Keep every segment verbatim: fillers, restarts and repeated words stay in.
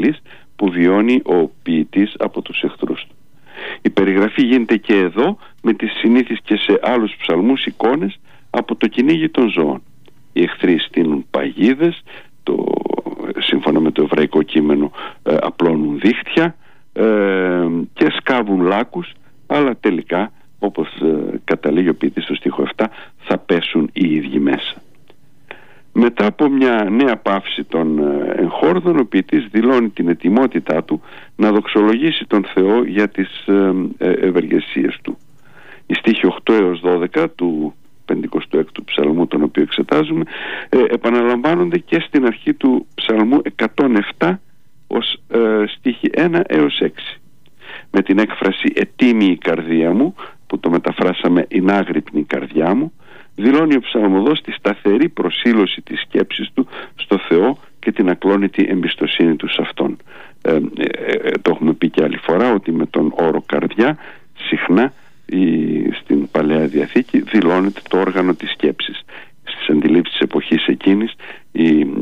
απειλής που βιώνει ο ποιητής από τους εχθρούς του. Η περιγραφή γίνεται και εδώ με τις συνήθεις και σε άλλους ψαλμούς εικόνες από το κυνήγι των ζώων. Οι εχθροί στείλουν παγίδες, το, σύμφωνα με το εβραϊκό κείμενο ε, απλώνουν δίχτυα ε, και σκάβουν λάκους, αλλά τελικά, όπως ε, καταλήγει ο ποιητής στο στίχο επτά, θα πέσουν οι ίδιοι μέσα. Μετά από μια νέα παύση των εγχόρδων, ο ποιητής δηλώνει την ετοιμότητά του να δοξολογήσει τον Θεό για τις ευεργεσίες του. Οι στίχοι οκτώ έως δώδεκα του πενηκοστού έκτου ψαλμού, τον οποίο εξετάζουμε, ε, επαναλαμβάνονται και στην αρχή του ψαλμού εκατόν επτά ως ε, στίχοι ένα έως έξι. Με την έκφραση «ετοίμη η καρδία μου», που το μεταφράσαμε «είναι άγρυπνη η καρδιά μου», δηλώνει ο ψαλμοδός τη σταθερή προσήλωση της σκέψης του στο Θεό και την ακλόνητη εμπιστοσύνη του σε Αυτόν. Ε, ε, ε, το έχουμε πει και άλλη φορά ότι με τον όρο καρδιά συχνά η, στην Παλαιά Διαθήκη δηλώνεται το όργανο της σκέψης. Στις αντιλήψεις της εποχής εκείνης η, ε,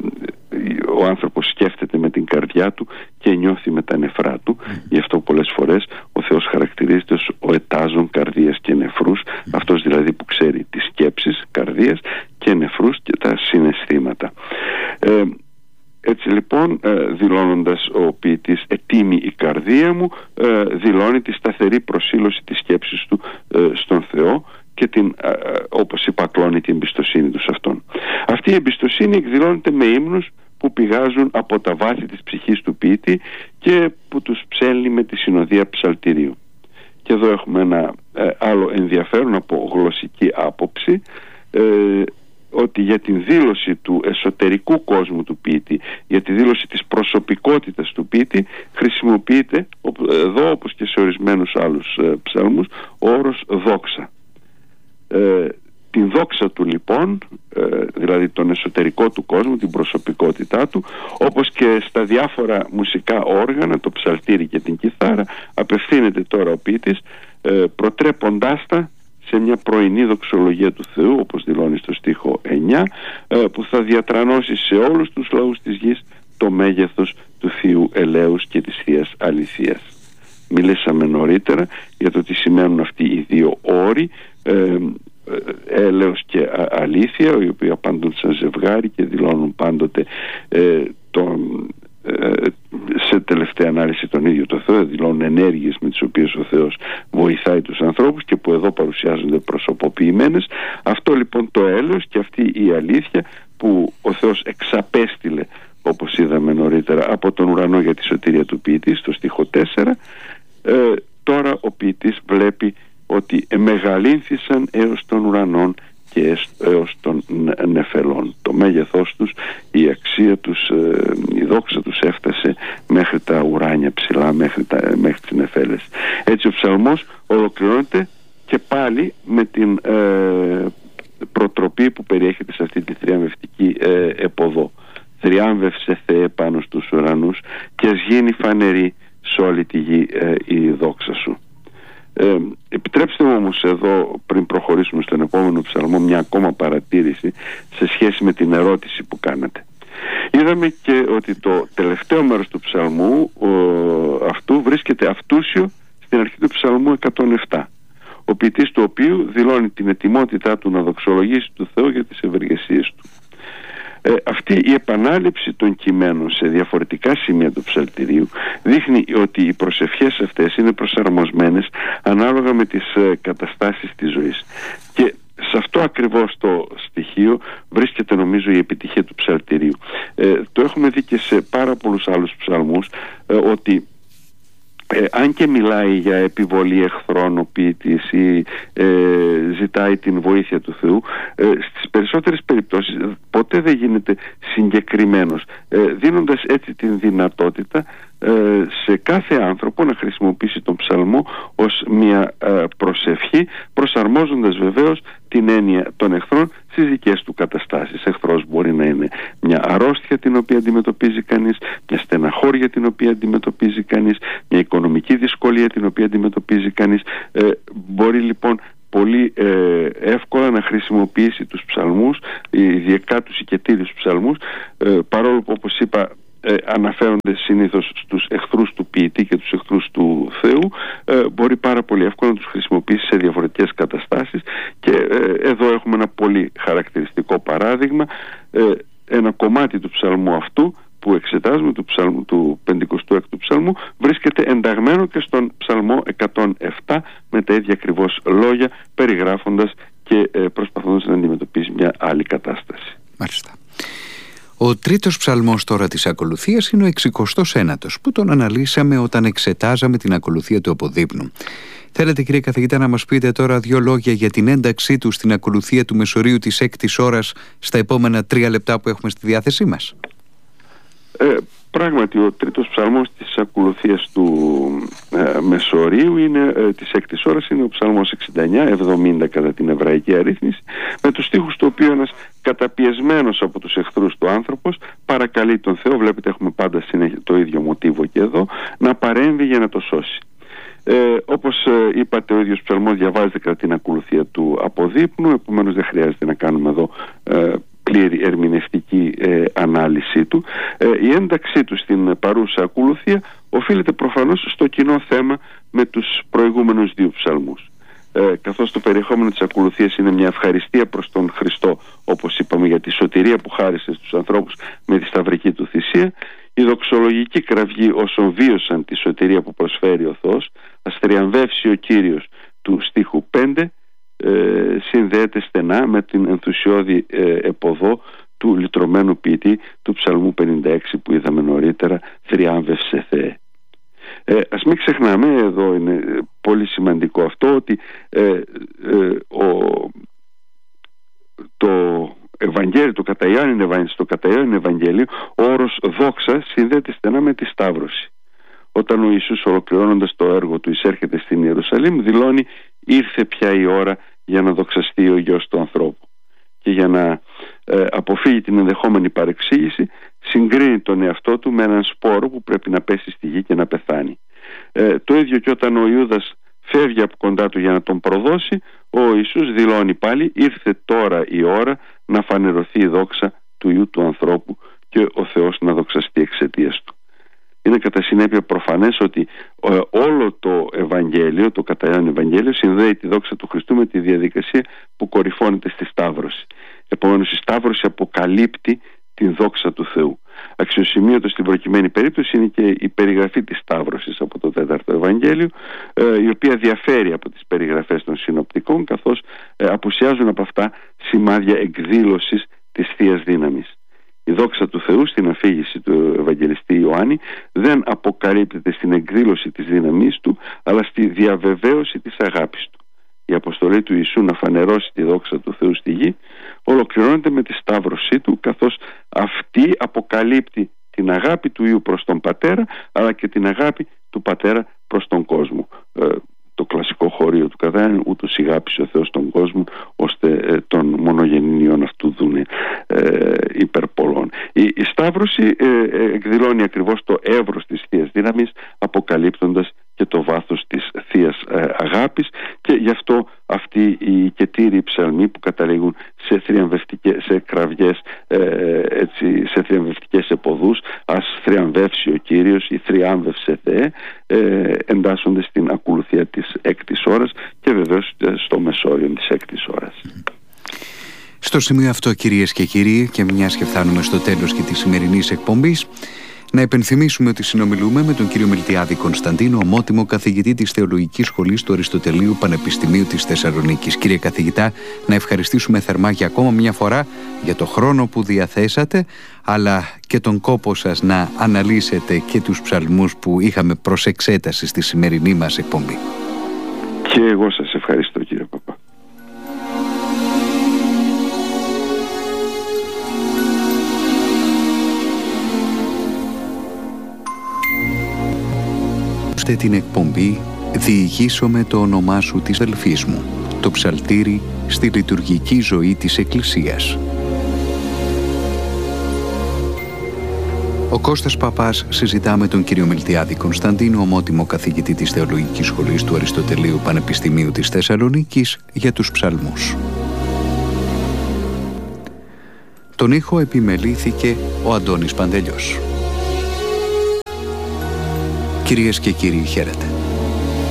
ο άνθρωπος σκέφτεται με την καρδιά του και νιώθει με τα νεφρά του. Γι' αυτό πολλές φορές ο Θεός χαρακτηρίζεται ως ο ετάζων καρδίας και νεφρούς, αυτός δηλαδή που ξέρει τις σκέψεις καρδίας και νεφρούς και τα συναισθήματα. Ε, έτσι λοιπόν, ε, δηλώνοντας ο ποιητής «ετοίμη η καρδία μου», ε, δηλώνει τη σταθερή προσήλωση της σκέψης του ε, στον Θεό και την, ε, όπως είπα, ακλώνει την εμπιστοσύνη του σε Αυτόν. Αυτή η εμπιστοσύνη εκδηλώνεται με ύμνους που πηγάζουν από τα βάθη της ψυχής του ποιητή και που τους ψέλνει με τη συνοδεία ψαλτηρίου. Και εδώ έχουμε ένα ε, άλλο ενδιαφέρον από γλωσσική άποψη, ε, ότι για την δήλωση του εσωτερικού κόσμου του ποιητή, για τη δήλωση της προσωπικότητας του ποιητή, χρησιμοποιείται εδώ, όπως και σε ορισμένους άλλους ε, ψαλμούς, ο όρος δόξα. Ε, την δόξα του λοιπόν, ε, δηλαδή τον εσωτερικό του κόσμο, την προσωπικότητά του, όπως και στα διάφορα μουσικά όργανα, το ψαλτήρι και την κιθάρα, απευθύνεται τώρα ο ποιητής, ε, προτρέποντάς τα σε μια πρωινή δοξολογία του Θεού, όπως δηλώνει στο στίχο εννιά, ε, που θα διατρανώσει σε όλους τους λαούς της γης το μέγεθος του Θείου ελέους και της Θείας αληθείας. Μιλήσαμε νωρίτερα για το τι σημαίνουν αυτοί οι δύο όροι, ε, έλεος και αλήθεια, οι οποίοι απαντούν σαν ζευγάρι και δηλώνουν πάντοτε ε, τον, ε, σε τελευταία ανάλυση τον ίδιο το Θεό, δηλώνουν ενέργειες με τις οποίες ο Θεός βοηθάει τους ανθρώπους και που εδώ παρουσιάζονται προσωποποιημένες. Αυτό λοιπόν το έλεος και αυτή η αλήθεια που ο Θεός εξαπέστειλε, όπως είδαμε νωρίτερα, από τον ουρανό για τη σωτηρία του ποιητή στο στίχο τέσσερα, ε, τώρα ο ποιητής βλέπει ότι εμεγαλύνθησαν έως των ουρανών και έως των νεφελών. Το μέγεθός τους, η αξία τους, η δόξα τους έφτασε μέχρι τα ουράνια ψηλά, μέχρι, τα, μέχρι τις νεφέλες. Έτσι ο ψαλμός ολοκληρώνεται και πάλι με την ε, προτροπή που περιέχεται σε αυτή τη θριαμβευτική ε, εποδό. Θριάμβευσε Θεέ πάνω στους ουρανούς και ας γίνει φανερή σε όλη τη γη ε, η δόξα σου. Ε, επιτρέψτε μου όμως εδώ, πριν προχωρήσουμε στον επόμενο ψαλμό, μια ακόμα παρατήρηση σε σχέση με την ερώτηση που κάνατε. Είδαμε και ότι το τελευταίο μέρος του ψαλμού ο, αυτού βρίσκεται αυτούσιο στην αρχή του ψαλμού εκατόν επτά, ο ποιητής του οποίου δηλώνει την ετοιμότητά του να δοξολογήσει του Θεού για τις ευεργεσίες του. Ε, αυτή η επανάληψη των κειμένων σε διαφορετικά σημεία του ψαλτηρίου δείχνει ότι οι προσευχές αυτές είναι προσαρμοσμένες ανάλογα με τις ε, καταστάσεις της ζωής. Και σε αυτό ακριβώς το στοιχείο βρίσκεται νομίζω η επιτυχία του ψαλτηρίου. Ε, το έχουμε δει και σε πάρα πολλούς άλλους ψαλμούς, ε, ότι Ε, αν και μιλάει για επιβολή εχθρών ο ποιητής ή ε, ζητάει την βοήθεια του Θεού, ε, στις περισσότερες περιπτώσεις ποτέ δεν γίνεται συγκεκριμένος, ε, δίνοντας έτσι την δυνατότητα ε, σε κάθε άνθρωπο να χρησιμοποιήσει τον ψαλμό ως μια ε, προσευχή, προσαρμόζοντας βεβαίως την έννοια των εχθρών στις δικές του καταστάσεις. Εχθρός μπορεί να είναι μια αρρώστια την οποία αντιμετωπίζει κανείς, μια στεναχώρια την οποία αντιμετωπίζει κανείς, μια οικονομική δυσκολία την οποία αντιμετωπίζει κανείς. Ε, μπορεί λοιπόν πολύ ε, εύκολα να χρησιμοποιήσει τους ψαλμούς, ειδικά τους οικετήριους ψαλμούς, ε, παρόλο που, όπως είπα, ε, αναφέρονται συνήθως στους εχθρούς του ποιητή και τους εχθρούς του Θεού, ε, μπορεί πάρα πολύ εύκολα να τους χρησιμοποιήσει σε διαφορετικές καταστάσεις, και ε, εδώ έχουμε ένα πολύ χαρακτηριστικό παράδειγμα, ε, ένα κομμάτι του ψαλμού αυτού που εξετάζουμε, του, ψαλμού, του πενηκοστού έκτου ψαλμού, βρίσκεται ενταγμένο και στον ψαλμό εκατόν επτά με τα ίδια ακριβώς λόγια, περιγράφοντας και ε, προσπαθώντας να αντιμετωπίσει μια άλλη κατάσταση. Μάλιστα. Ο τρίτος ψαλμός τώρα της ακολουθίας είναι ο εξηκοστός ένατος, που τον αναλύσαμε όταν εξετάζαμε την ακολουθία του αποδείπνου. Θέλετε, κύριε καθηγητά, να μας πείτε τώρα δύο λόγια για την ένταξή του στην ακολουθία του μεσορίου της έκτης ώρας στα επόμενα τρία λεπτά που έχουμε στη διάθεσή μας? Ε, πράγματι, ο τρίτος ψαλμός της ακολουθίας του ε, μεσορίου είναι, ε, της έκτης ώρας, είναι ο ψαλμός εξήντα εννιά εβδομήντα κατά την εβραϊκή αρρύθμιση, με τους στίχους του οποίου ένας καταπιεσμένος από τους εχθρούς του άνθρωπος παρακαλεί τον Θεό, βλέπετε έχουμε πάντα συνέχεια το ίδιο μοτίβο και εδώ, να παρέμβει για να το σώσει. Ε, όπως ε, είπατε, ο ίδιος ψαλμός διαβάζεται κατά την ακολουθία του αποδείπνου, επομένως δεν χρειάζεται να κάνουμε εδώ ε, πλήρη ερμηνευτική ε, ανάλυση του. Ε, η ένταξή του στην παρούσα ακολουθία οφείλεται προφανώς στο κοινό θέμα με τους προηγούμενους δύο ψαλμούς. Ε, καθώς το περιεχόμενο της ακολουθίας είναι μια ευχαριστία προς τον Χριστό, όπως είπαμε, για τη σωτηρία που χάρισε στους ανθρώπους με τη σταυρική του θυσία, η δοξολογική κραυγή όσων βίωσαν τη σωτηρία που προσφέρει ο Θεός, ας θριαμβεύσει ο Κύριος του στίχου πέντε, ε, συνδέεται στενά με την ενθουσιώδη ε, εποδό του λυτρωμένου ποιητή του ψαλμού πενήντα έξι που είδαμε νωρίτερα, θριάμβευσε Θεέ. Ε, ας μην ξεχνάμε, εδώ είναι πολύ σημαντικό αυτό, ότι ε, ε, ο, το Ευαγγέλιο, το κατά Ιωάννην, στο κατά Ιωάννην Ευαγγέλιο, ο όρος δόξα συνδέεται στενά με τη Σταύρωση. Όταν ο Ιησούς, ολοκληρώνοντας το έργο του, εισέρχεται στην Ιερουσαλήμ, δηλώνει «Ήρθε πια η ώρα για να δοξαστεί ο Υιός του ανθρώπου». Και για να ε, αποφύγει την ενδεχόμενη παρεξήγηση, συγκρίνει τον εαυτό του με έναν σπόρο που πρέπει να πέσει στη γη και να πεθάνει. Ε, το ίδιο και όταν ο Ιούδας φεύγει από κοντά του για να τον προδώσει, ο Ιησούς δηλώνει πάλι «Ήρθε τώρα η ώρα να φανερωθεί η δόξα του Υιού του ανθρώπου και ο Θεός να δοξαστεί εξαιτίας του». Είναι κατά συνέπεια προφανές ότι ε, όλο το Ευαγγέλιο, το κατά Ιωάννην Ευαγγέλιο, συνδέει τη δόξα του Χριστού με τη διαδικασία που κορυφώνεται στη Σταύρωση. Επομένως, η Σταύρωση αποκαλύπτει την δόξα του Θεού. Αξιοσημείωτο στην προκειμένη περίπτωση είναι και η περιγραφή της Σταύρωσης από το τέταρτο Ευαγγέλιο, ε, η οποία διαφέρει από τις περιγραφές των συνοπτικών, καθώς ε, απουσιάζουν από αυτά σημάδια εκδήλωσης της Θείας Δύναμης. Η δόξα του Θεού στην αφήγηση του Ευαγγελιστή Ιωάννη δεν αποκαλύπτεται στην εκδήλωση της δύναμής του, αλλά στη διαβεβαίωση της αγάπης του. Η αποστολή του Ιησού να φανερώσει τη δόξα του Θεού στη γη ολοκληρώνεται με τη σταύρωσή του, καθώς αυτή αποκαλύπτει την αγάπη του Υιού προς τον Πατέρα, αλλά και την αγάπη του Πατέρα προς τον κόσμο. Ε, το κλασικό χωρίο του κατά ούτως ηγάπησε ο Θεός τον κόσμο, ώστε ε, τον μονογενήν Υιόν αυτού δούνε ε, υπερπολών. Η, η Σταύρωση ε, ε, εκδηλώνει ακριβώς το εύρος της Θείας Δύναμης, αποκαλύπτοντας και το βάθος της Θείας ε, Αγάπης, και γι' αυτό αυτοί οι κετήριοι ψαλμοί που καταλήγουν σε θριαμβευτικές, σε κραυγές, ε, έτσι, σε θριαμβευτικές εποδούς, ας θριαμβεύσει ο Κύριος ή θριάμβευσε Θεέ, ε, εντάσσονται στην ακολουθία της έκτης ώρας και βεβαίως στο μεσόριο της έκτης ώρας. Στο σημείο αυτό, κυρίες και κύριοι, και μιας και φτάνουμε στο τέλος και της σημερινής εκπομπής, να υπενθυμίσουμε ότι συνομιλούμε με τον κύριο Μιλτιάδη Κωνσταντίνο, ομότιμο καθηγητή της Θεολογικής Σχολής του Αριστοτελείου Πανεπιστημίου της Θεσσαλονίκης. Κύριε καθηγητά, να ευχαριστήσουμε θερμά για ακόμα μια φορά για το χρόνο που διαθέσατε, αλλά και τον κόπο σας να αναλύσετε και τους ψαλμούς που είχαμε προς εξέταση στη σημερινή μας εκπομπή. Και εγώ σας ευχαριστώ, κύριε Παπά. Την εκπομπή «Διηγήσομαι το όνομά σου της αδελφής μου», το ψαλτήρι στη λειτουργική ζωή της Εκκλησίας. Ο Κώστας Παπάς συζητά με τον κύριο Μιλτιάδη Κωνσταντίνο, ομότιμο καθηγητή της Θεολογικής Σχολής του Αριστοτελείου Πανεπιστημίου της Θεσσαλονίκης, για τους ψαλμούς. Τον ήχο επιμελήθηκε ο Αντώνης Παντελιός. Κυρίες και κύριοι, χαίρετε.